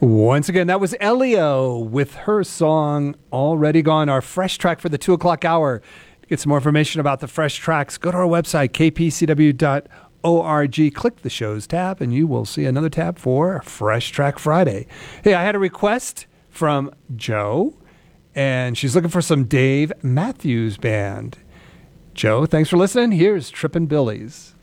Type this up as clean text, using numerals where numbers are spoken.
Once again, that was Elio with her song Already Gone, our fresh track for the 2 o'clock hour. To get some more information about the fresh tracks, go to our website, kpcw.org. Click the shows tab, and you will see another tab for Fresh Track Friday. Hey, I had a request from Joe, and she's looking for some Dave Matthews Band. Joe, thanks for listening. Here's Trippin' Billies.